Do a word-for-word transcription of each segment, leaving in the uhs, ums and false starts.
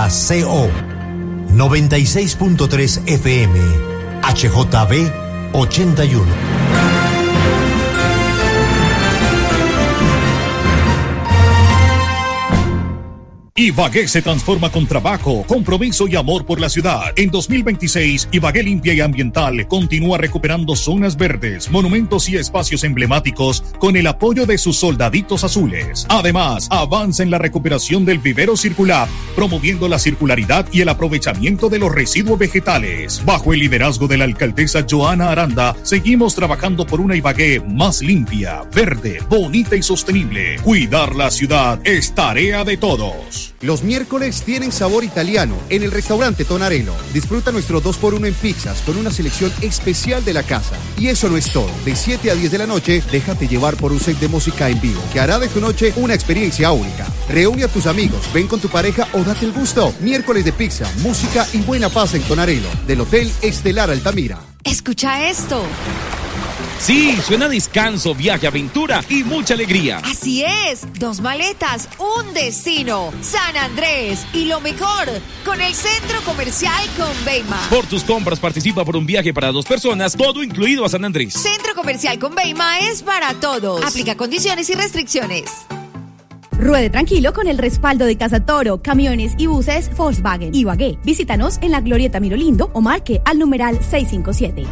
arroba co. noventa y seis punto tres F M, H J B ochenta y uno. Ibagué se transforma con trabajo, compromiso y amor por la ciudad. En dos mil veintiséis, Ibagué Limpia y Ambiental continúa recuperando zonas verdes, monumentos y espacios emblemáticos con el apoyo de sus soldaditos azules. Además, avanza en la recuperación del vivero circular, promoviendo la circularidad y el aprovechamiento de los residuos vegetales. Bajo el liderazgo de la alcaldesa Joana Aranda, seguimos trabajando por una Ibagué más limpia, verde, bonita y sostenible. Cuidar la ciudad es tarea de todos. Los miércoles tienen sabor italiano en el restaurante Tonarello. Disfruta nuestro dos por uno en pizzas con una selección especial de la casa. Y eso no es todo. De siete a diez de la noche, déjate llevar por un set de música en vivo que hará de tu noche una experiencia única. Reúne a tus amigos, ven con tu pareja o date el gusto. Miércoles de pizza, música y buena paz en Tonarello, del Hotel Estelar Altamira. Escucha esto. Sí, suena descanso, viaje, aventura y mucha alegría. Así es, dos maletas, un destino, San Andrés. Y lo mejor, con el Centro Comercial Conveima. Por tus compras participa por un viaje para dos personas, todo incluido a San Andrés. Centro Comercial Conveima es para todos. Aplica condiciones y restricciones. Ruede tranquilo con el respaldo de Casa Toro, camiones y buses Volkswagen. Ibagué, visítanos en la Glorieta Mirolindo o marque al numeral seiscientos cincuenta y siete.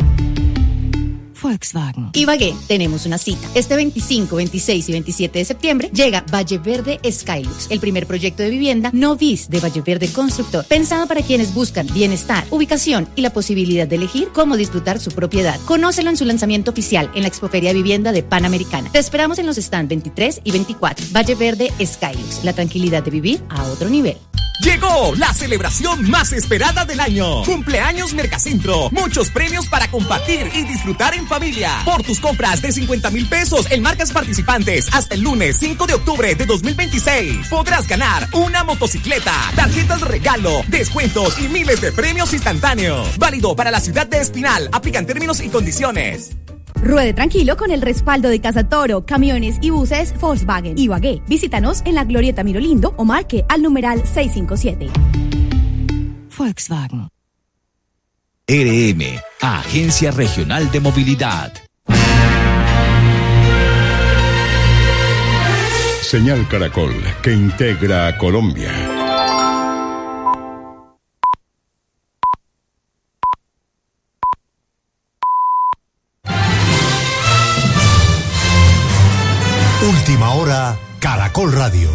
Volkswagen. Ibagué, tenemos una cita. Este veinticinco, veintiséis y veintisiete de septiembre llega Valle Verde Skylux, el primer proyecto de vivienda no bis de Valle Verde Constructor, pensado para quienes buscan bienestar, ubicación y la posibilidad de elegir cómo disfrutar su propiedad. Conócelo en su lanzamiento oficial en la Expoferia de Vivienda de Panamericana. Te esperamos en los stands veintitrés y veinticuatro. Valle Verde Skylux, la tranquilidad de vivir a otro nivel. Llegó la celebración más esperada del año. Cumpleaños Mercacentro. Muchos premios para compartir y disfrutar en familia. Por tus compras de cincuenta mil pesos en marcas participantes hasta el lunes cinco de octubre de dos mil veintiséis podrás ganar una motocicleta, tarjetas de regalo, descuentos y miles de premios instantáneos. Válido para la ciudad de Espinal. Aplican términos y condiciones. Ruede tranquilo con el respaldo de Casa Toro, camiones y buses Volkswagen. Ibagué, visítanos en la Glorieta Mirolindo o marque al numeral seiscientos cincuenta y siete. Volkswagen. R M, Agencia Regional de Movilidad. Señal Caracol, que integra a Colombia. Última hora, Caracol Radio.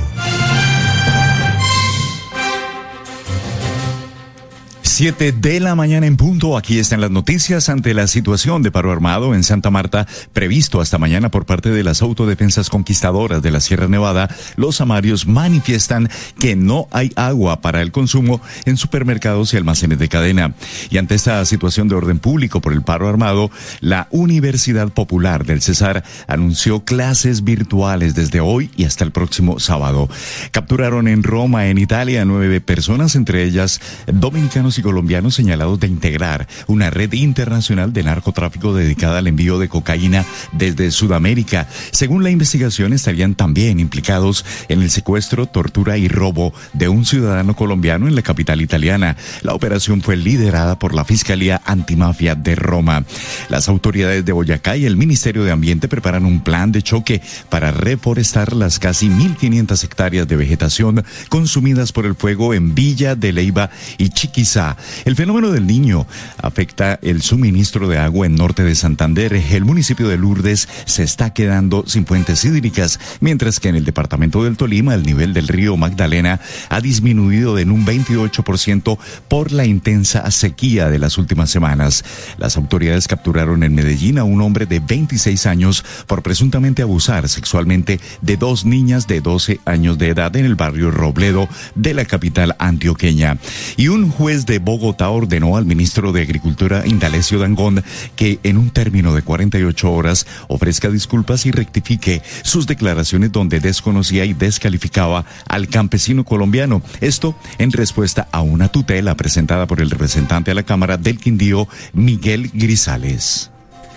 Siete de la mañana en punto, aquí están las noticias. Ante la situación de paro armado en Santa Marta, previsto hasta mañana por parte de las autodefensas conquistadoras de la Sierra Nevada, los amarios manifiestan que no hay agua para el consumo en supermercados y almacenes de cadena. Y ante esta situación de orden público por el paro armado, la Universidad Popular del Cesar anunció clases virtuales desde hoy y hasta el próximo sábado. Capturaron en Roma, en Italia, nueve personas, entre ellas dominicanos y colombianos señalados de integrar una red internacional de narcotráfico dedicada al envío de cocaína desde Sudamérica. Según la investigación, estarían también implicados en el secuestro, tortura y robo de un ciudadano colombiano en la capital italiana. La operación fue liderada por la Fiscalía Antimafia de Roma. Las autoridades de Boyacá y el Ministerio de Ambiente preparan un plan de choque para reforestar las casi mil quinientas hectáreas de vegetación consumidas por el fuego en Villa de Leyva y Chiquizá. El fenómeno del Niño afecta el suministro de agua en norte de Santander. El municipio de Lourdes se está quedando sin fuentes hídricas, mientras que en el departamento del Tolima el nivel del río Magdalena ha disminuido en un veintiocho por ciento por la intensa sequía de las últimas semanas. Las autoridades capturaron en Medellín a un hombre de veintiséis años por presuntamente abusar sexualmente de dos niñas de doce años de edad en el barrio Robledo de la capital antioqueña. Y un juez de Bogotá ordenó al ministro de Agricultura, Indalecio Dangond, que en un término de cuarenta y ocho horas ofrezca disculpas y rectifique sus declaraciones donde desconocía y descalificaba al campesino colombiano. Esto en respuesta a una tutela presentada por el representante a la Cámara del Quindío, Miguel Grisales.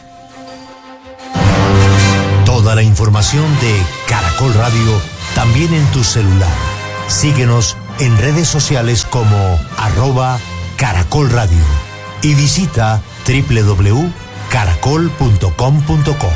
Toda la información de Caracol Radio también en tu celular. Síguenos en redes sociales como arroba Caracol Radio y visita doble u doble u doble u punto caracol punto com punto co.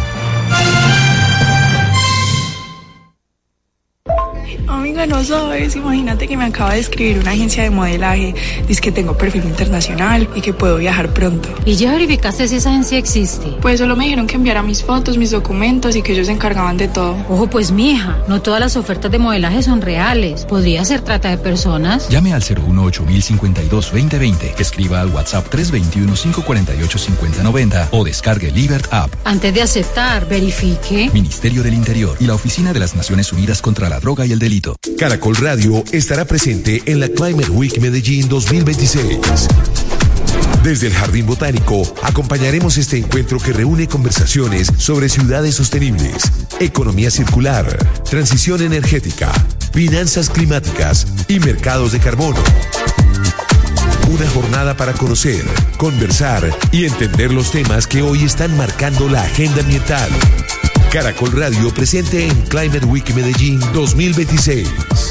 Amiga, no sabes, imagínate que me acaba de escribir una agencia de modelaje, dice que tengo perfil internacional y que puedo viajar pronto. ¿Y ya verificaste si esa agencia existe? Pues solo me dijeron que enviara mis fotos, mis documentos y que ellos se encargaban de todo. Ojo pues, mija, no todas las ofertas de modelaje son reales. Podría ser trata de personas. Llame al cero uno ocho mil cincuenta y dos veinte veinte, escriba al WhatsApp tres dos uno cinco cuatro ocho cinco cero nueve cero o descargue Libert App. Antes de aceptar, verifique. Ministerio del Interior y la Oficina de las Naciones Unidas contra la Droga y el Delito. Caracol Radio estará presente en la Climate Week Medellín dos mil veintiséis. Desde el Jardín Botánico acompañaremos este encuentro que reúne conversaciones sobre ciudades sostenibles, economía circular, transición energética, finanzas climáticas y mercados de carbono. Una jornada para conocer, conversar y entender los temas que hoy están marcando la agenda ambiental. Caracol Radio presente en Climate Week Medellín dos mil veintiséis.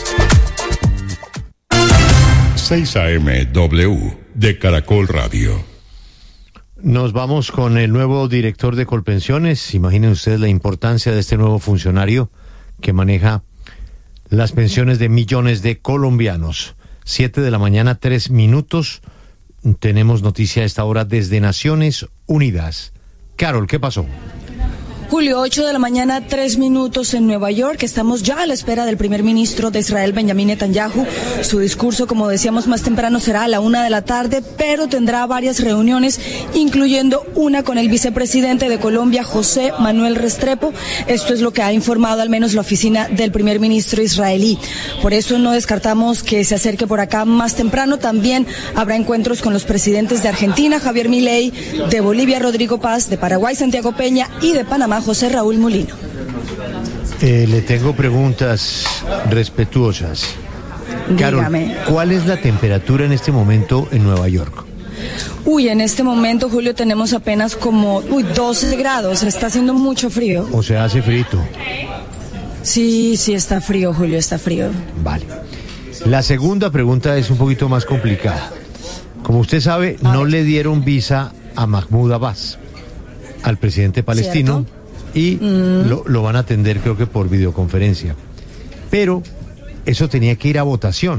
seis A M W de Caracol Radio. Nos vamos con el nuevo director de Colpensiones. Imaginen ustedes la importancia de este nuevo funcionario que maneja las pensiones de millones de colombianos. Siete de la mañana, tres minutos. Tenemos noticia a esta hora desde Naciones Unidas. Carol, ¿qué pasó? Julio, ocho de la mañana, tres minutos en Nueva York. Estamos ya a la espera del primer ministro de Israel, Benjamín Netanyahu. Su discurso, como decíamos más temprano, será a la una de la tarde, pero tendrá varias reuniones, incluyendo una con el vicepresidente de Colombia, José Manuel Restrepo. Esto es lo que ha informado al menos la oficina del primer ministro israelí. Por eso no descartamos que se acerque por acá más temprano. También habrá encuentros con los presidentes de Argentina, Javier Milei, de Bolivia, Rodrigo Paz, de Paraguay, Santiago Peña, y de Panamá, José Raúl Molino. Eh, le tengo preguntas respetuosas. Dígame. Carol, ¿cuál es la temperatura en este momento en Nueva York? Uy, en este momento, Julio, tenemos apenas como uy, doce grados. Está haciendo mucho frío. O sea, hace frito. Sí, sí, está frío, Julio, está frío. Vale. La segunda pregunta es un poquito más complicada. Como usted sabe, no le dieron visa a Mahmoud Abbas, al presidente palestino. ¿Cierto? Y mm. lo, lo van a atender, creo que por videoconferencia. Pero eso tenía que ir a votación.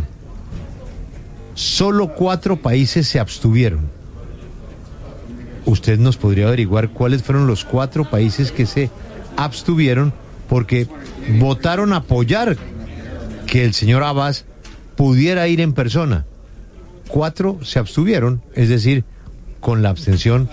Solo cuatro países se abstuvieron. ¿Usted nos podría averiguar cuáles fueron los cuatro países que se abstuvieron porque votaron a apoyar que el señor Abbas pudiera ir en persona? Cuatro se abstuvieron, es decir, con la abstención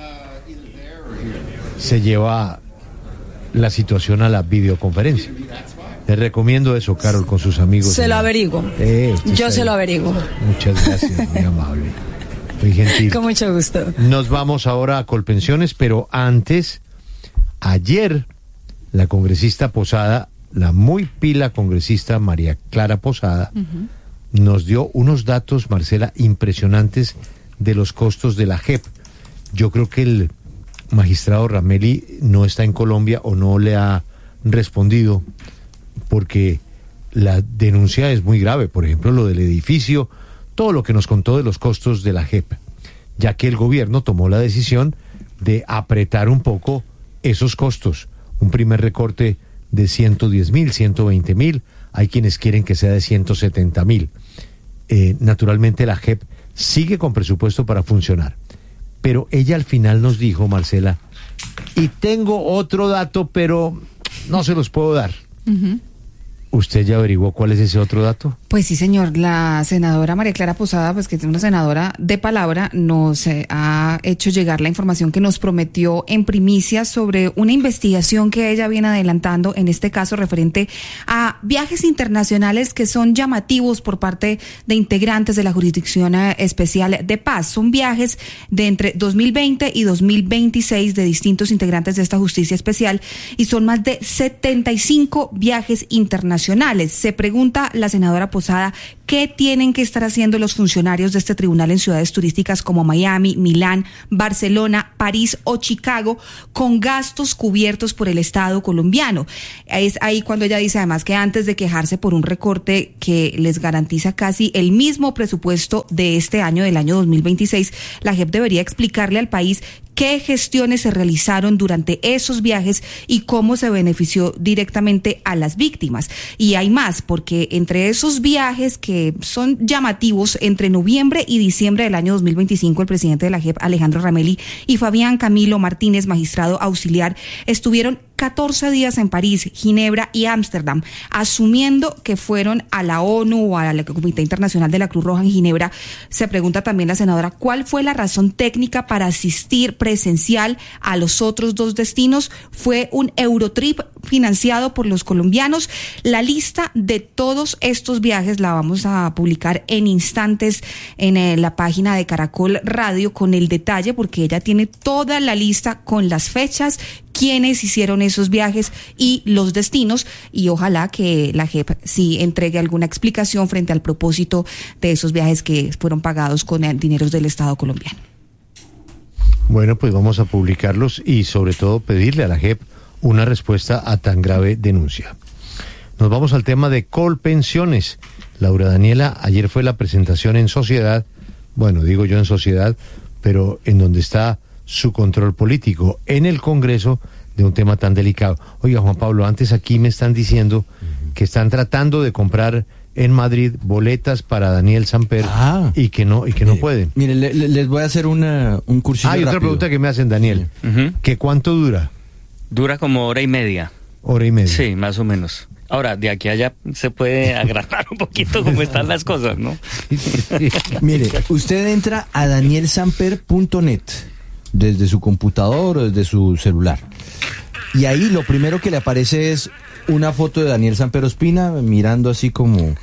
se lleva la situación a la videoconferencia. Les recomiendo eso, Carol, con sus amigos. Se lo averiguo. Eh, Yo se lo averiguo. Muchas gracias, muy amable. Muy gentil. Con mucho gusto. Nos vamos ahora a Colpensiones, pero antes, ayer, la congresista Posada, la muy pila congresista María Clara Posada, uh-huh. nos dio unos datos, Marcela, impresionantes de los costos de la J E P. Yo creo que el magistrado Rameli no está en Colombia o no le ha respondido porque la denuncia es muy grave. Por ejemplo, lo del edificio, todo lo que nos contó de los costos de la J E P, ya que el gobierno tomó la decisión de apretar un poco esos costos. Un primer recorte de ciento diez mil, ciento veinte mil, hay quienes quieren que sea de ciento setenta mil. Eh, naturalmente la J E P sigue con presupuesto para funcionar. Pero ella al final nos dijo, Marcela, y tengo otro dato, pero no se los puedo dar. Uh-huh. ¿Usted ya averiguó cuál es ese otro dato? Pues sí, señor. La senadora María Clara Posada, pues que es una senadora de palabra, nos eh, ha hecho llegar la información que nos prometió en primicia sobre una investigación que ella viene adelantando, en este caso referente a viajes internacionales que son llamativos por parte de integrantes de la Jurisdicción Especial de Paz. Son viajes de entre dos mil veinte y dos mil veintiséis de distintos integrantes de esta justicia especial y son más de setenta y cinco viajes internacionales. Se pregunta la senadora Posada, ¿qué qué tienen que estar haciendo los funcionarios de este tribunal en ciudades turísticas como Miami, Milán, Barcelona, París o Chicago, con gastos cubiertos por el Estado colombiano. Es ahí cuando ella dice además que antes de quejarse por un recorte que les garantiza casi el mismo presupuesto de este año, del año dos mil veintiséis, la J E P debería explicarle al país qué gestiones se realizaron durante esos viajes y cómo se benefició directamente a las víctimas. Y hay más, porque entre esos viajes que son llamativos, entre noviembre y diciembre del año dos mil veinticinco, el presidente de la J E P, Alejandro Ramelli, y Fabián Camilo Martínez, magistrado auxiliar, estuvieron catorce días en París, Ginebra y Ámsterdam, asumiendo que fueron a la ONU o al Comité Internacional de la Cruz Roja en Ginebra. Se pregunta también la senadora, ¿cuál fue la razón técnica para asistir presencial a los otros dos destinos? ¿Fue un Eurotrip financiado por los colombianos? La lista de todos estos viajes la vamos a publicar en instantes en eh, la página de Caracol Radio con el detalle, porque ella tiene toda la lista con las fechas, quiénes hicieron esos viajes y los destinos, y ojalá que la J E P sí entregue alguna explicación frente al propósito de esos viajes que fueron pagados con el dinero del Estado colombiano. Bueno, pues vamos a publicarlos y sobre todo pedirle a la J E P una respuesta a tan grave denuncia. Nos vamos al tema de Colpensiones. Laura Daniela, ayer fue la presentación en sociedad, bueno, digo yo en sociedad, pero en donde está su control político en el Congreso de un tema tan delicado. Oiga, Juan Pablo, antes aquí me están diciendo que están tratando de comprar en Madrid boletas para Daniel Samper ah, y que no y que mire, no pueden. Mire, le, le, les voy a hacer una, un cursillo Ah, y otra rápido. pregunta que me hacen, Daniel. Sí. Uh-huh. ¿Que cuánto dura? Dura como hora y media. Hora y media. Sí, más o menos. Ahora, de aquí a allá se puede agrandar un poquito cómo están las cosas, ¿no? Mire, usted entra a daniel samper punto net desde su computador o desde su celular. Y ahí lo primero que le aparece es una foto de Daniel Samper Ospina mirando así como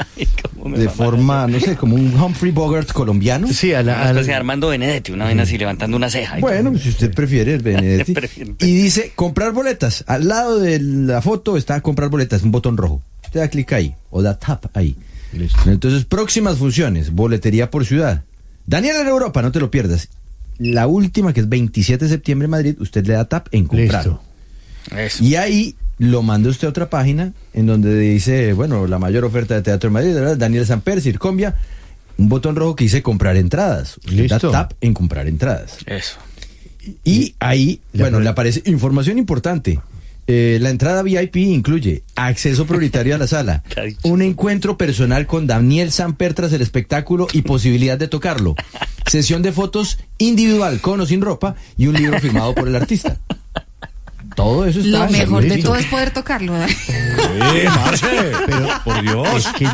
de forma, no sé, como un Humphrey Bogart colombiano. Sí, a la, a la... de Armando Benedetti, una vez así levantando una ceja. Bueno, si usted prefiere Benedetti. Y dice comprar boletas. Al lado de la foto está comprar boletas, un botón rojo. Usted da clic ahí o da tap ahí. Listo. Entonces, próximas funciones, boletería por ciudad. Daniel en Europa, no te lo pierdas. La última, que es veintisiete de septiembre en Madrid, usted le da tap en comprar. Listo. Eso. Y ahí lo manda usted a otra página en donde dice, bueno, la mayor oferta de teatro en Madrid, ¿verdad? Daniel Samper, Circombia, un botón rojo que dice comprar entradas. Usted Listo. Da tap en comprar entradas. Eso. Y ahí, bueno, le aparece información importante. Eh, la entrada V I P incluye acceso prioritario a la sala, un encuentro personal con Daniel Samper tras el espectáculo y posibilidad de tocarlo, sesión de fotos individual con o sin ropa y un libro firmado por el artista. Todo eso está. Lo mejor de todo es poder tocarlo, ¿verdad? Sí, Marce, pero por Dios. Es que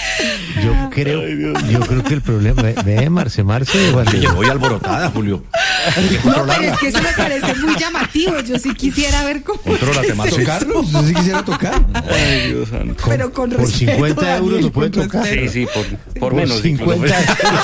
yo creo, yo creo que el problema, ve, ve Marce, Marce, bueno, yo voy alborotada, Julio. No, pero es que eso me parece muy llamativo. Yo sí quisiera ver cómo. Contrólate, Marce. ¿Tocarlo? Yo sí quisiera tocar. Ay, Dios santo. Pero con por cincuenta euros lo pueden tocar. Sí, sí, por, por, por menos. cincuenta.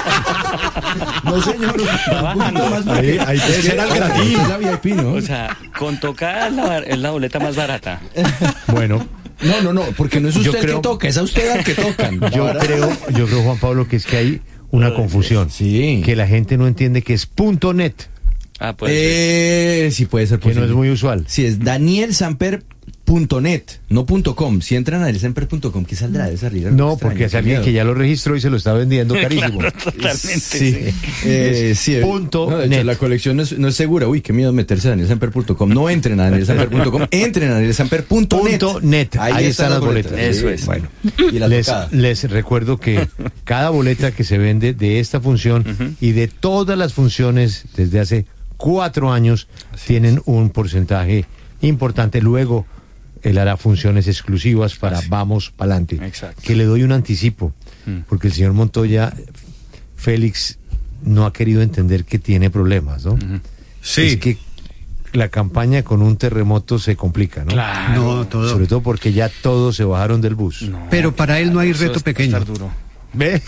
No, señor. Ahí, ahí debe ser al gratis. Es la V I P, ¿no? O sea, con tocar la, es la boleta más barata. Bueno. No, no, no, porque no es usted creo, el que toca, es a usted al que tocan. Yo creo, yo creo, Juan Pablo, que es que hay una confusión. Sí. Que la gente no entiende que es punto net. Ah, puede eh, ser. Sí, puede ser posible. Que no es muy usual. Sí, es daniel samper punto net, no punto com. Si entran a daniel samper punto com, ¿qué saldrá de esa riga? No, porque es alguien que ya lo registró y se lo está vendiendo carísimo. Claro, totalmente. Sí. Sí. Eh, sí. Punto no, de net. hecho, la colección no es, no es segura. Uy, qué miedo meterse a daniel samper punto com. No entren a daniel samper punto com, entren a daniel samper punto net. Ahí, Ahí están las boletas. boletas. Eso es. Bueno, y la les, les recuerdo que cada boleta que se vende de esta función uh-huh. y de todas las funciones desde hace cuatro años Así tienen es. un porcentaje importante. Luego él hará funciones exclusivas para Así. Vamos Pa'lante. Exacto. Que le doy un anticipo, mm. porque el señor Montoya, Félix, no ha querido entender que tiene problemas, ¿no? Uh-huh. Sí. Es que la campaña con un terremoto se complica, ¿no? Claro. No, todo. Sobre todo porque ya todos se bajaron del bus. No, pero para él no hay reto pequeño. Duro. ¿Ve?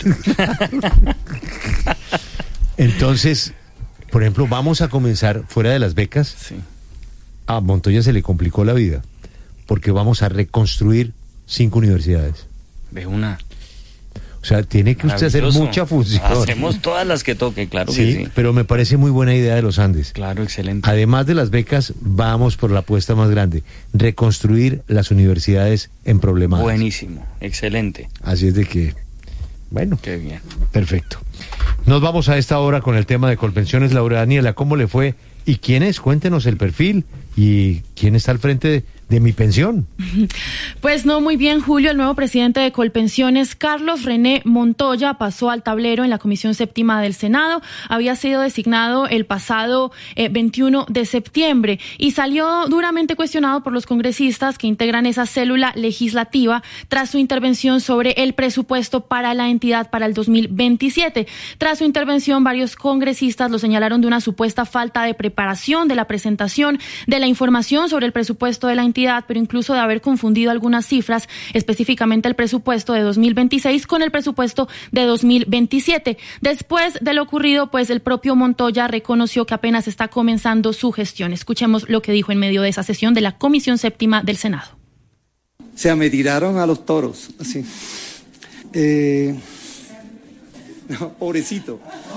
Entonces, por ejemplo, vamos a comenzar fuera de las becas. Sí. A Montoya se le complicó la vida porque vamos a reconstruir cinco universidades. De una. O sea, tiene que usted hacer mucha función. Hacemos todas las que toque, claro sí, que sí. Pero me parece muy buena idea de los Andes. Claro, excelente. Además de las becas, vamos por la apuesta más grande, reconstruir las universidades en problemas. Buenísimo, excelente. Así es de que, bueno. Qué bien. Perfecto. Nos vamos a esta hora con el tema de Colpensiones. Laura Daniela, ¿cómo le fue? ¿Y quién es? Cuéntenos el perfil y quién está al frente de, de mi pensión. Pues no muy bien, Julio. El nuevo presidente de Colpensiones, Carlos René Montoya, pasó al tablero en la Comisión Séptima del Senado. Había sido designado el pasado eh, veintiuno de septiembre y salió duramente cuestionado por los congresistas que integran esa célula legislativa tras su intervención sobre el presupuesto para la entidad para el dos mil veintisiete. Tras su intervención, varios congresistas lo señalaron de una supuesta falta de preparación de la presentación de la información sobre el presupuesto de la entidad, pero incluso de haber confundido algunas cifras, específicamente el presupuesto de dos mil veintiséis con el presupuesto de dos mil veintisiete. Después de lo ocurrido, pues el propio Montoya reconoció que apenas está comenzando su gestión. Escuchemos lo que dijo en medio de esa sesión de la Comisión Séptima del Senado. O sea, me tiraron a los toros, así. Eh... No, pobrecito.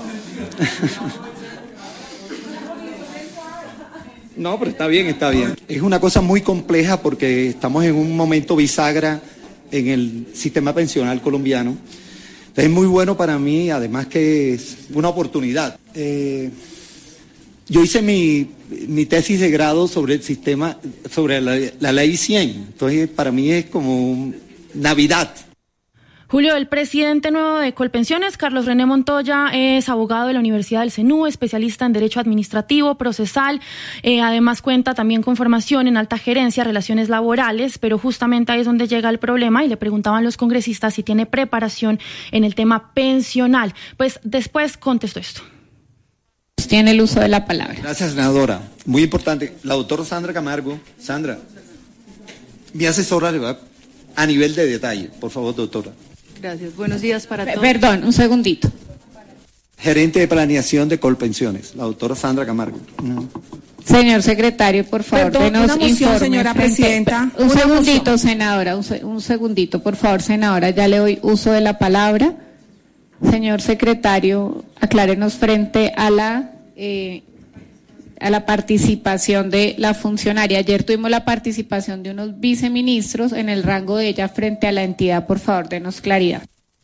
No, pero está bien, está bien. Es una cosa muy compleja porque estamos en un momento bisagra en el sistema pensional colombiano. Entonces es muy bueno para mí, además que es una oportunidad. Eh, yo hice mi, mi tesis de grado sobre el sistema, sobre la, la ley cien. Entonces para mí es como Navidad. Julio, el presidente nuevo de Colpensiones, Carlos René Montoya, es abogado de la Universidad del C N U, especialista en Derecho Administrativo, Procesal, eh, además cuenta también con formación en alta gerencia, relaciones laborales, pero justamente ahí es donde llega el problema y le preguntaban los congresistas si tiene preparación en el tema pensional. Pues después contestó esto. Tiene el uso de la palabra. Gracias, senadora. Muy importante. La doctora Sandra Camargo. Sandra, mi asesora le va a nivel de detalle. Por favor, doctora. Gracias. Buenos días para todos. Perdón, un segundito. Gerente de planeación de Colpensiones, la doctora Sandra Camargo. No. Señor secretario, por favor, Perdón, denos una moción, informe señora frente... presidenta. Un una segundito, moción. senadora, un, se... un segundito, por favor, senadora, ya le doy uso de la palabra. Señor secretario, aclárenos frente a la eh, a la participación de la funcionaria. Ayer tuvimos la participación de unos viceministros en el rango de ella frente a la entidad. Por favor, denos claridad.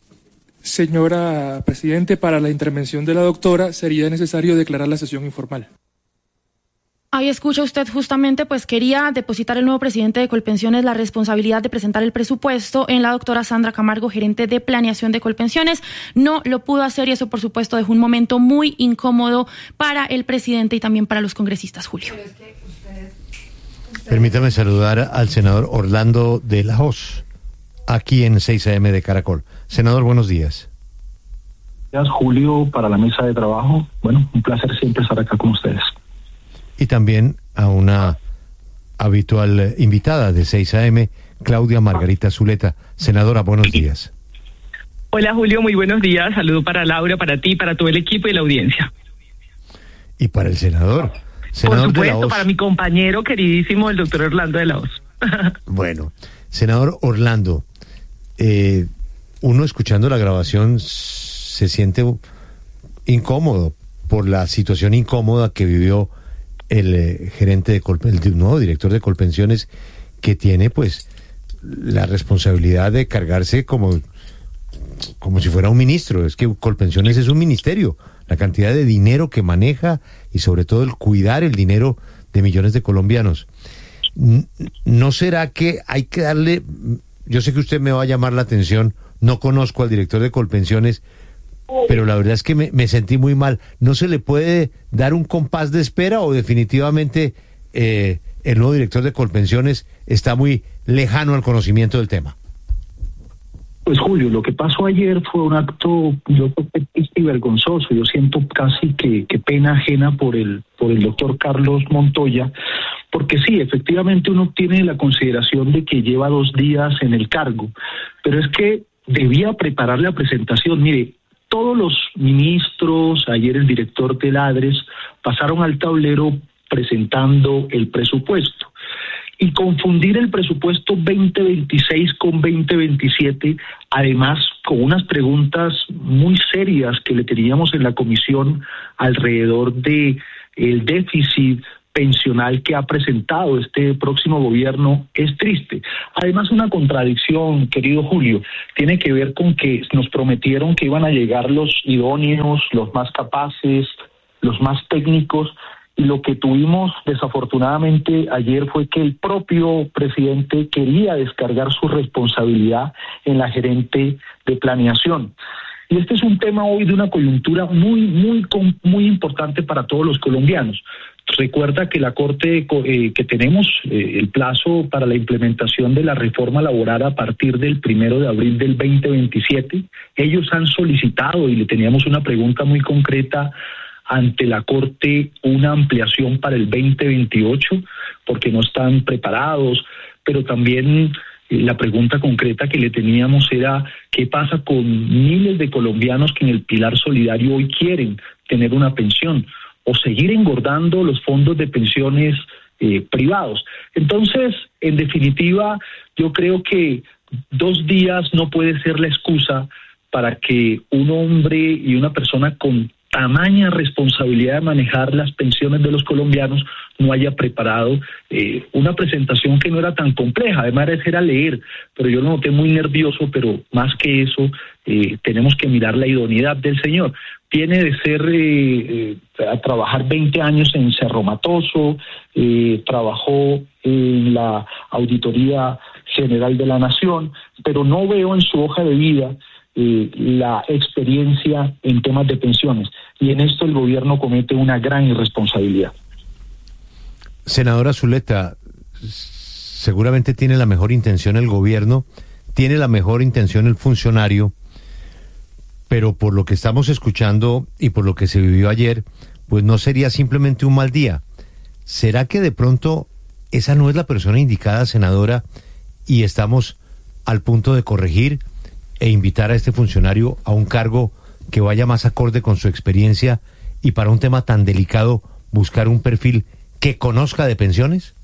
Señora Presidente, para la intervención de la doctora sería necesario declarar la sesión informal. Ahí escucha usted justamente, pues quería depositar el nuevo presidente de Colpensiones la responsabilidad de presentar el presupuesto en la doctora Sandra Camargo, gerente de planeación de Colpensiones. No lo pudo hacer y eso, por supuesto, dejó un momento muy incómodo para el presidente y también para los congresistas, Julio. Permítame saludar al senador Orlando de la Hoz, aquí en seis A M de Caracol. Senador, buenos días. Gracias, Julio, para la mesa de trabajo. Bueno, un placer siempre estar acá con ustedes. Y también a una habitual invitada de seis A M, Claudia Margarita Zuleta. Senadora, buenos días. Hola, Julio, muy buenos días. Saludo para Laura, para ti, para todo el equipo y la audiencia. Y para el senador. senador Por supuesto, de la Hoz. para mi compañero queridísimo, el doctor Orlando de la Hoz. Bueno, senador Orlando, eh, uno escuchando la grabación se siente incómodo por la situación incómoda que vivió el eh, gerente de Colp- el nuevo director de Colpensiones, que tiene pues la responsabilidad de cargarse como como si fuera un ministro. Es que Colpensiones es un ministerio, la cantidad de dinero que maneja y sobre todo el cuidar el dinero de millones de colombianos. ¿No será que hay que darle, yo sé que usted me va a llamar la atención, no conozco al director de Colpensiones, pero la verdad es que me, me sentí muy mal? ¿No se le puede dar un compás de espera o definitivamente eh, el nuevo director de Colpensiones está muy lejano al conocimiento del tema? Pues Julio, lo que pasó ayer fue un acto, yo creo que triste y vergonzoso. Yo siento casi que, que pena ajena por el, por el doctor Carlos Montoya, porque sí, efectivamente uno tiene la consideración de que lleva dos días en el cargo, pero es que debía preparar la presentación. Mire, todos los ministros, ayer el director de Ladres, pasaron al tablero presentando el presupuesto. y confundir el presupuesto veinte veintiséis con veinte veintisiete, además con unas preguntas muy serias que le teníamos en la comisión alrededor de el déficit pensional que ha presentado este próximo gobierno, es triste. Además, una contradicción, querido Julio, tiene que ver con que nos prometieron que iban a llegar los idóneos, los más capaces, los más técnicos, y lo que tuvimos desafortunadamente ayer fue que el propio presidente quería descargar su responsabilidad en la gerente de planeación. Y este es un tema hoy de una coyuntura muy, muy, muy importante para todos los colombianos. Recuerda que la Corte, eh, que tenemos eh, el plazo para la implementación de la reforma laboral a partir del primero de abril del veinte veintisiete, ellos han solicitado, y le teníamos una pregunta muy concreta ante la Corte, una ampliación para el veinte veintiocho, porque no están preparados, pero también eh, la pregunta concreta que le teníamos era qué pasa con miles de colombianos que en el Pilar Solidario hoy quieren tener una pensión, o seguir engordando los fondos de pensiones eh, privados. Entonces, en definitiva, yo creo que dos días no puede ser la excusa para que un hombre y una persona con tamaña responsabilidad de manejar las pensiones de los colombianos no haya preparado eh, una presentación que no era tan compleja. Además era leer, pero yo lo noté muy nervioso, pero más que eso, eh, tenemos que mirar la idoneidad del señor. Viene de ser, eh, eh, a trabajar veinte años en Cerro Matoso, eh, trabajó en la Auditoría General de la Nación, pero no veo en su hoja de vida eh, la experiencia en temas de pensiones. Y en esto el gobierno comete una gran irresponsabilidad. Senadora Zuleta, seguramente tiene la mejor intención el gobierno, tiene la mejor intención el funcionario, pero por lo que estamos escuchando y por lo que se vivió ayer, pues no sería simplemente un mal día. ¿Será que de pronto esa no es la persona indicada, senadora, y estamos al punto de corregir e invitar a este funcionario a un cargo que vaya más acorde con su experiencia y para un tema tan delicado buscar un perfil que conozca de pensiones?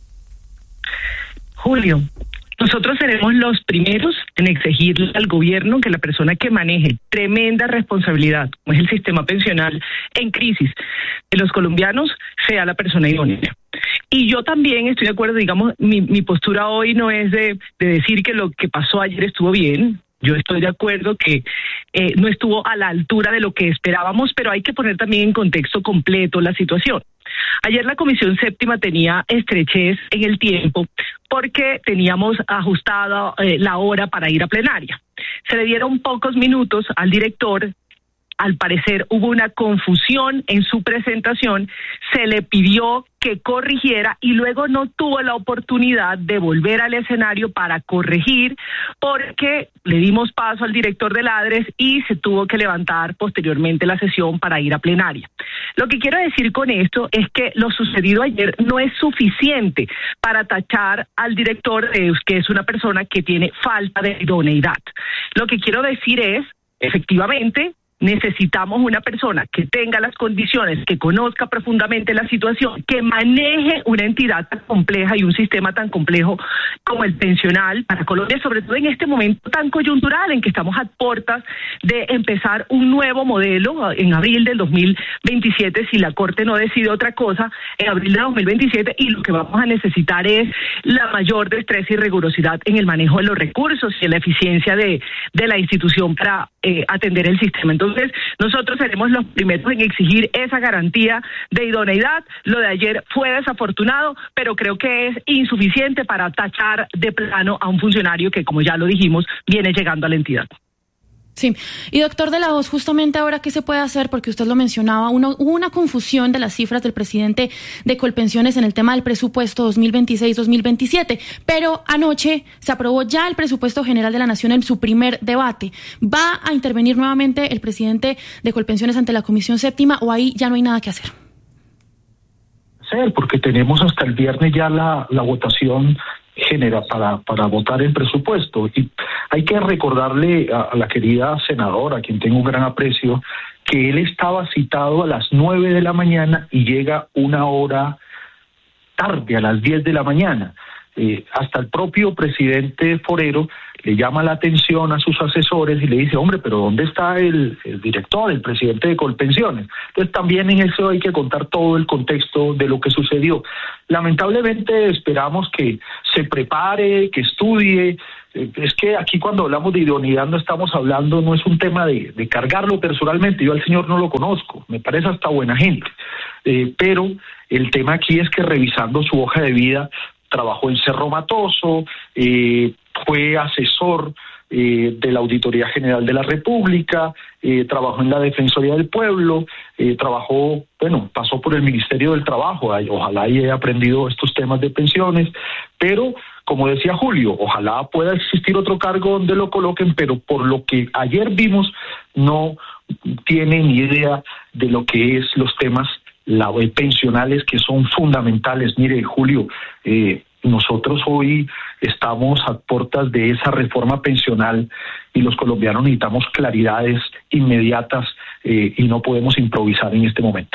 Julio, nosotros seremos los primeros en exigirle al gobierno que la persona que maneje tremenda responsabilidad, como es el sistema pensional en crisis de los colombianos, sea la persona idónea. Y yo también estoy de acuerdo, digamos, mi, mi postura hoy no es de, de decir que lo que pasó ayer estuvo bien. Yo estoy de acuerdo que eh, no estuvo a la altura de lo que esperábamos, pero hay que poner también en contexto completo la situación. Ayer la Comisión Séptima tenía estrechez en el tiempo porque teníamos ajustada eh, la hora para ir a plenaria. Se le dieron pocos minutos al director. Al parecer hubo una confusión en su presentación, se le pidió que corrigiera y luego no tuvo la oportunidad de volver al escenario para corregir porque le dimos paso al director del ADRES y se tuvo que levantar posteriormente la sesión para ir a plenaria. Lo que quiero decir con esto es que lo sucedido ayer no es suficiente para tachar al director, eh, que es una persona que tiene falta de idoneidad. Lo que quiero decir es, efectivamente, necesitamos una persona que tenga las condiciones, que conozca profundamente la situación, que maneje una entidad tan compleja y un sistema tan complejo como el pensional para Colombia, sobre todo en este momento tan coyuntural en que estamos a puertas de empezar un nuevo modelo en abril del dos mil veintisiete, si la Corte no decide otra cosa, en abril del dos mil veintisiete, y lo que vamos a necesitar es la mayor destreza y rigurosidad en el manejo de los recursos y en la eficiencia de, de la institución para eh, atender el sistema. Entonces, Entonces, nosotros seremos los primeros en exigir esa garantía de idoneidad. Lo de ayer fue desafortunado, pero creo que es insuficiente para tachar de plano a un funcionario que, como ya lo dijimos, viene llegando a la entidad. Sí, y doctor de la Hoz, justamente ahora, ¿qué se puede hacer? Porque usted lo mencionaba, uno, hubo una confusión de las cifras del presidente de Colpensiones en el tema del presupuesto dos mil veintiséis dos mil veintisiete, pero anoche se aprobó ya el presupuesto general de la Nación en su primer debate. ¿Va a intervenir nuevamente el presidente de Colpensiones ante la Comisión Séptima o ahí ya no hay nada que hacer? Sí, porque tenemos hasta el viernes ya la, la votación genera para, para votar el presupuesto. Y hay que recordarle a, a la querida senadora, a quien tengo un gran aprecio, que él estaba citado a las nueve de la mañana y llega una hora tarde, a las diez de la mañana. eh, hasta el propio presidente Forero le llama la atención a sus asesores y le dice, hombre, pero ¿dónde está el, el director, el presidente de Colpensiones? Entonces también en eso hay que contar todo el contexto de lo que sucedió. Lamentablemente esperamos que se prepare, que estudie. Eh, es que aquí cuando hablamos de idoneidad no estamos hablando, no es un tema de, de cargarlo personalmente. Yo al señor no lo conozco, me parece hasta buena gente. Eh, pero el tema aquí es que revisando su hoja de vida, trabajó en Cerro Matoso, eh, fue asesor eh, de la Auditoría General de la República, eh, trabajó en la Defensoría del Pueblo, eh, trabajó, bueno, pasó por el Ministerio del Trabajo, ay, ojalá haya aprendido estos temas de pensiones, pero como decía Julio, ojalá pueda existir otro cargo donde lo coloquen, pero por lo que ayer vimos, no tiene ni idea de lo que es los temas la, pensionales que son fundamentales. Mire, Julio, eh, nosotros hoy estamos a puertas de esa reforma pensional y los colombianos necesitamos claridades inmediatas eh, y no podemos improvisar en este momento.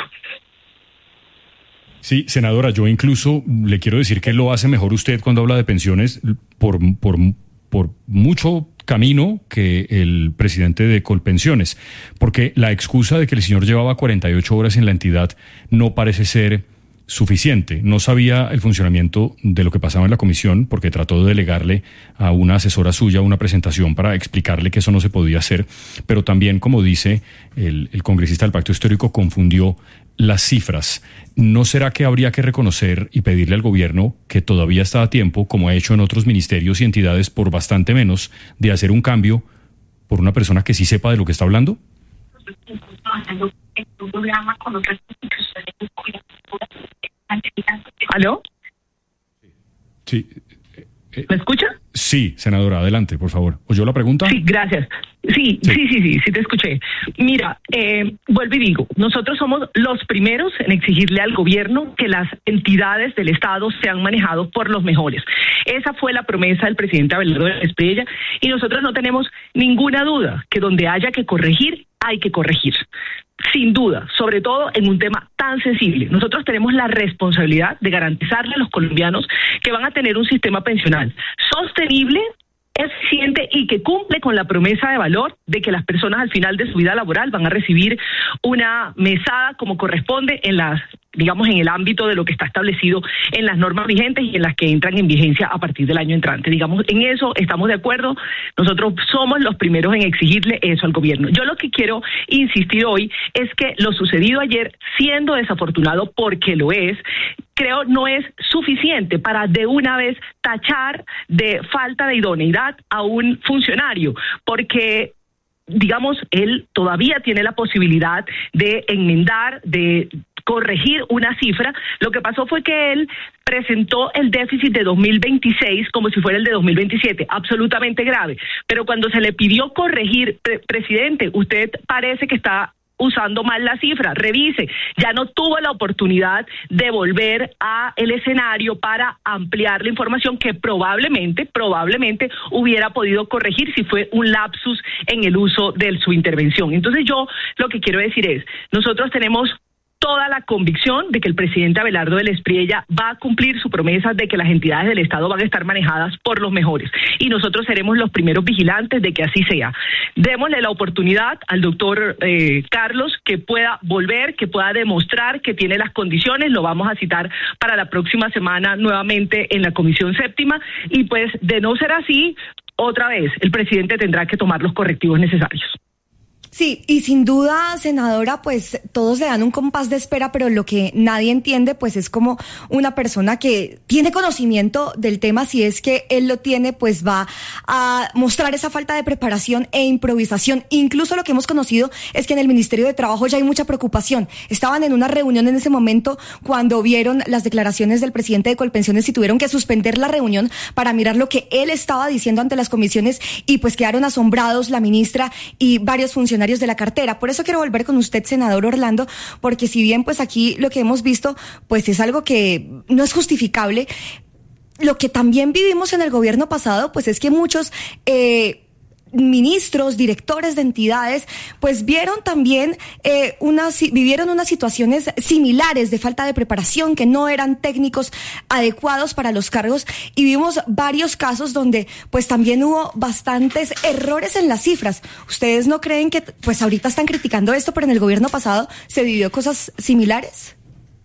Sí, senadora, yo incluso le quiero decir que lo hace mejor usted cuando habla de pensiones por, por, por mucho camino que el presidente de Colpensiones, porque la excusa de que el señor llevaba cuarenta y ocho horas en la entidad no parece ser suficiente. No sabía el funcionamiento de lo que pasaba en la comisión porque trató de delegarle a una asesora suya una presentación para explicarle que eso no se podía hacer, pero también, como dice el, el congresista del Pacto Histórico, confundió las cifras. ¿No será que habría que reconocer y pedirle al gobierno que todavía está a tiempo, como ha hecho en otros ministerios y entidades por bastante menos, de hacer un cambio por una persona que sí sepa de lo que está hablando? ¿Aló? Sí. ¿Me escucha? Sí, senadora, adelante, por favor. ¿Oyó la pregunta? Sí, gracias. Sí, sí, sí, sí, sí, sí te escuché. Mira, eh, vuelvo y digo, nosotros somos los primeros en exigirle al gobierno que las entidades del Estado sean manejadas por los mejores. Esa fue la promesa del presidente Abelardo de la Espriella y nosotros no tenemos ninguna duda que donde haya que corregir, hay que corregir. Sin duda, sobre todo en un tema tan sensible. Nosotros tenemos la responsabilidad de garantizarle a los colombianos que van a tener un sistema pensional sostenible, eficiente y que cumple con la promesa de valor de que las personas al final de su vida laboral van a recibir una mesada como corresponde en las, digamos, en el ámbito de lo que está establecido en las normas vigentes y en las que entran en vigencia a partir del año entrante. Digamos, en eso estamos de acuerdo. Nosotros somos los primeros en exigirle eso al gobierno. Yo lo que quiero insistir hoy es que lo sucedido ayer, siendo desafortunado porque lo es, creo no es suficiente para de una vez tachar de falta de idoneidad a un funcionario, porque digamos, él todavía tiene la posibilidad de enmendar, de corregir una cifra. Lo que pasó fue que él presentó el déficit de dos mil veintiséis como si fuera el de dos mil veintisiete, absolutamente grave. Pero cuando se le pidió corregir, pre- presidente, usted parece que está usando mal la cifra, revise, ya no tuvo la oportunidad de volver a el escenario para ampliar la información que probablemente, probablemente hubiera podido corregir si fue un lapsus en el uso de su intervención. Entonces yo lo que quiero decir es, nosotros tenemos toda la convicción de que el presidente Abelardo de la Espriella va a cumplir su promesa de que las entidades del Estado van a estar manejadas por los mejores. Y nosotros seremos los primeros vigilantes de que así sea. Démosle la oportunidad al doctor eh, Carlos que pueda volver, que pueda demostrar que tiene las condiciones. Lo vamos a citar para la próxima semana nuevamente en la Comisión Séptima. Y pues, de no ser así, otra vez, el presidente tendrá que tomar los correctivos necesarios. Sí, y sin duda, senadora, pues todos le dan un compás de espera, pero lo que nadie entiende, pues es como una persona que tiene conocimiento del tema, si es que él lo tiene, pues va a mostrar esa falta de preparación e improvisación. Incluso lo que hemos conocido es que en el Ministerio de Trabajo ya hay mucha preocupación. Estaban en una reunión en ese momento cuando vieron las declaraciones del presidente de Colpensiones y tuvieron que suspender la reunión para mirar lo que él estaba diciendo ante las comisiones y pues quedaron asombrados la ministra y varios funcionarios de la cartera. Por eso quiero volver con usted, senador Orlando, porque si bien pues aquí lo que hemos visto pues es algo que no es justificable, lo que también vivimos en el gobierno pasado pues es que muchos eh, ministros, directores de entidades, pues vieron también eh, unas, vivieron unas situaciones similares de falta de preparación, que no eran técnicos adecuados para los cargos, y vimos varios casos donde pues también hubo bastantes errores en las cifras. ¿Ustedes no creen que pues ahorita están criticando esto, pero en el gobierno pasado se vivió cosas similares?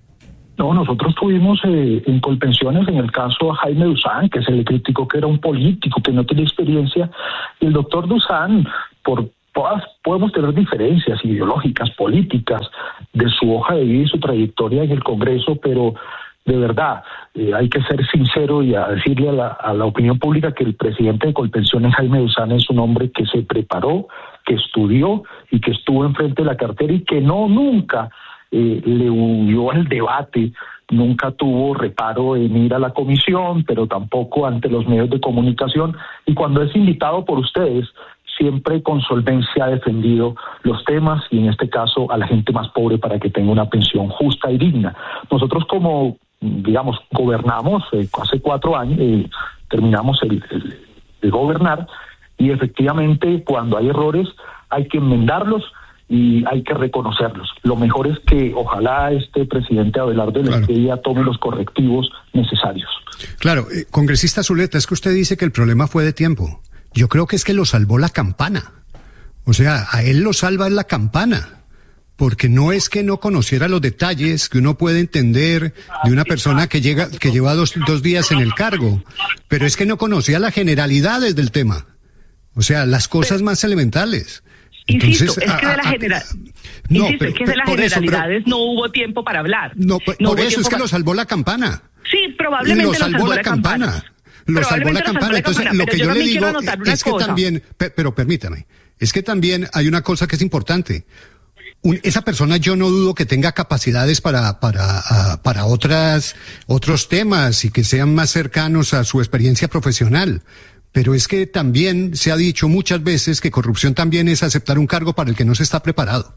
No, nosotros tuvimos eh, en Colpensiones, en el caso a Jaime Duzán, que se le criticó que era un político, que no tenía experiencia, y el doctor Duzán, por todas, podemos tener diferencias ideológicas, políticas, de su hoja de vida y su trayectoria en el Congreso, pero de verdad, eh, hay que ser sincero y a decirle a la, a la opinión pública que el presidente de Colpensiones, Jaime Duzán, es un hombre que se preparó, que estudió y que estuvo enfrente de la cartera y que no nunca eh, le huyó al debate, nunca tuvo reparo en ir a la comisión, pero tampoco ante los medios de comunicación, y cuando es invitado por ustedes, siempre con solvencia ha defendido los temas y en este caso a la gente más pobre para que tenga una pensión justa y digna. Nosotros como, digamos, gobernamos eh, hace cuatro años, eh, terminamos el, el, de gobernar, y efectivamente cuando hay errores hay que enmendarlos y hay que reconocerlos. Lo mejor es que ojalá este presidente Abelardo de la Espriella tome los correctivos necesarios. Claro, eh, congresista Zuleta, es que usted dice que el problema fue de tiempo. Yo creo que es que lo salvó la campana. O sea, a él lo salva la campana. Porque no es que no conociera los detalles que uno puede entender de una persona que llega, que lleva dos, dos días en el cargo, pero es que no conocía las generalidades del tema. O sea, las cosas más elementales. Insisto, Entonces, es que de, la a, a, genera... no, Insisto pero, es que de las generalidades eso, pero, no hubo tiempo para hablar. No, por, no por eso es que para... lo salvó la campana. Sí, probablemente lo salvó, lo salvó la, la campana. campana. Lo salvó la campana. Entonces, campana, lo que yo, yo le digo es que cosa. también, pero permítame, es que también hay una cosa que es importante. Un, esa persona yo no dudo que tenga capacidades para para uh, para otras otros temas y que sean más cercanos a su experiencia profesional. Pero es que también se ha dicho muchas veces que corrupción también es aceptar un cargo para el que no se está preparado.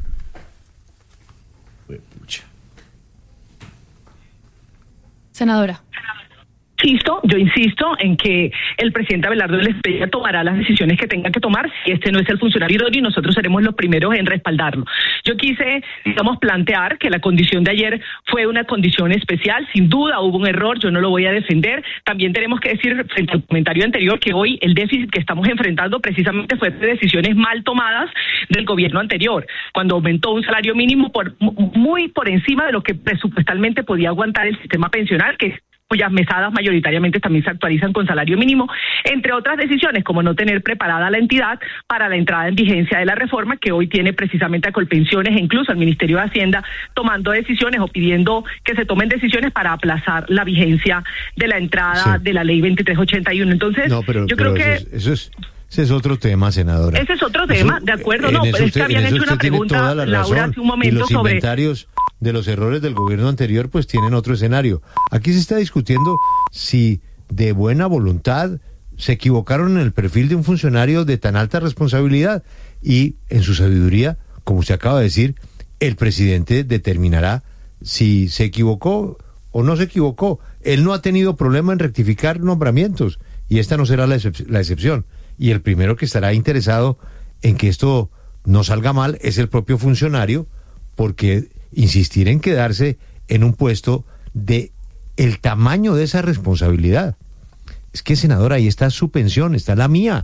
Senadora. Insisto, yo insisto en que el presidente Abelardo de la Espriella tomará las decisiones que tenga que tomar. Si este no es el funcionario idóneo, y nosotros seremos los primeros en respaldarlo. Yo quise, digamos, plantear que la condición de ayer fue una condición especial. Sin duda hubo un error, yo no lo voy a defender. También tenemos que decir, frente al comentario anterior, que hoy el déficit que estamos enfrentando precisamente fue de decisiones mal tomadas del gobierno anterior, cuando aumentó un salario mínimo por muy por encima de lo que presupuestalmente podía aguantar el sistema pensional, que cuyas mesadas mayoritariamente también se actualizan con salario mínimo, entre otras decisiones, como no tener preparada la entidad para la entrada en vigencia de la reforma, que hoy tiene precisamente a Colpensiones e incluso al Ministerio de Hacienda tomando decisiones o pidiendo que se tomen decisiones para aplazar la vigencia de la entrada sí. de la ley veintitrés ochenta y uno. Entonces, no, pero, yo pero creo eso que... Es, eso es... Ese es otro tema, senadora. Ese es otro tema, eso, de acuerdo, no, pero es que habían hecho una pregunta, la Laura, hace un momento y los sobre... inventarios de los errores del gobierno anterior, pues tienen otro escenario. Aquí se está discutiendo si de buena voluntad se equivocaron en el perfil de un funcionario de tan alta responsabilidad y, en su sabiduría, como usted acaba de decir, el presidente determinará si se equivocó o no se equivocó. Él no ha tenido problema en rectificar nombramientos y esta no será la, excep- la excepción. Y el primero que estará interesado en que esto no salga mal es el propio funcionario, porque insistir en quedarse en un puesto de el tamaño de esa responsabilidad. Es que, senadora, ahí está su pensión, está la mía.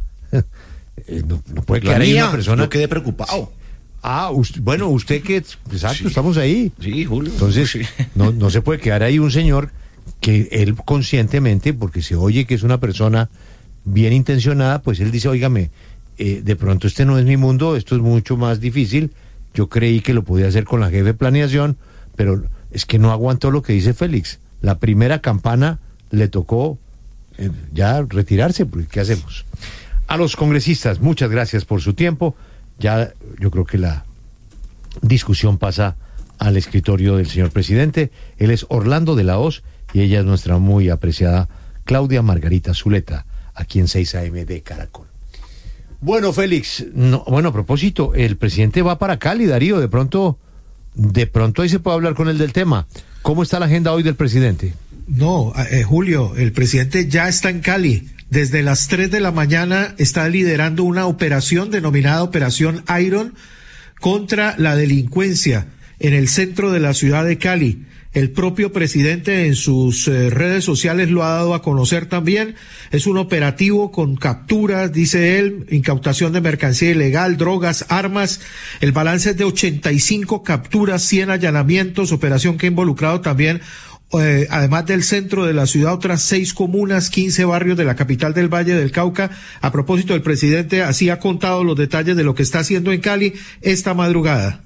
No, no puede quedar ahí una persona... No quede preocupado. Ah, usted, bueno, usted que... Exacto, sí. Estamos ahí. Sí, Julio. Entonces, sí. no, no se puede quedar ahí un señor que él conscientemente, porque se oye que es una persona bien intencionada, pues él dice, óigame, eh, de pronto este no es mi mundo, esto es mucho más difícil, yo creí que lo podía hacer con la jefe de planeación, pero es que no aguantó lo que dice Félix. La primera campana le tocó eh, ya retirarse, porque ¿qué hacemos? A los congresistas, muchas gracias por su tiempo. Ya yo creo que la discusión pasa al escritorio del señor presidente. Él es Orlando de la Hoz y ella es nuestra muy apreciada Claudia Margarita Zuleta, aquí en seis A M de Caracol. Bueno, Félix, no, bueno, a propósito, el presidente va para Cali, Darío, de pronto, de pronto ahí se puede hablar con él del tema. ¿Cómo está la agenda hoy del presidente? No, eh, Julio, el presidente ya está en Cali. desde las tres de la mañana está liderando una operación denominada Operación Iron contra la delincuencia en el centro de la ciudad de Cali. El propio presidente en sus eh, redes sociales lo ha dado a conocer también. Es un operativo con capturas, dice él, incautación de mercancía ilegal, drogas, armas. El balance es de ochenta y cinco capturas, cien allanamientos, operación que ha involucrado también, eh, además del centro de la ciudad, otras seis comunas, quince barrios de la capital del Valle del Cauca. A propósito, el presidente así ha contado los detalles de lo que está haciendo en Cali esta madrugada.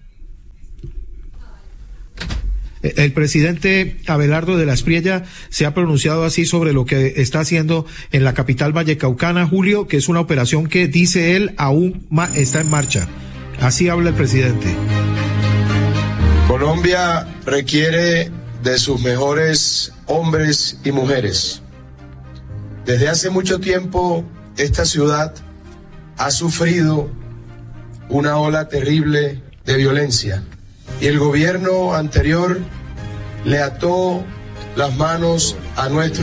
El presidente Abelardo de la Espriella se ha pronunciado así sobre lo que está haciendo en la capital vallecaucana, Julio, que es una operación que, dice él, aún está en marcha. Así habla el presidente. Colombia requiere de sus mejores hombres y mujeres. Desde hace mucho tiempo, esta ciudad ha sufrido una ola terrible de violencia. Y el gobierno anterior le ató las manos a nuestro